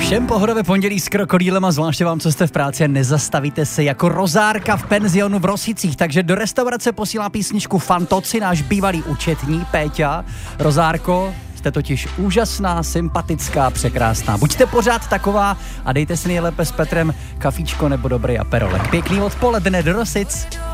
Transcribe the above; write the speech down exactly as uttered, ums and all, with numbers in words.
Všem pohodové pondělí s krokodýlem a zvláště vám, co jste v práci a nezastavíte se jako Rozárka v penzionu v Rosicích, takže do restaurace posílá písničku Fantoci, náš bývalý účetní Péťa. Rozárko, jste totiž úžasná, sympatická, překrásná. Buďte pořád taková a dejte si nejlépe s Petrem kafíčko nebo dobrý aperolek. Pěkný odpoledne do Rosic.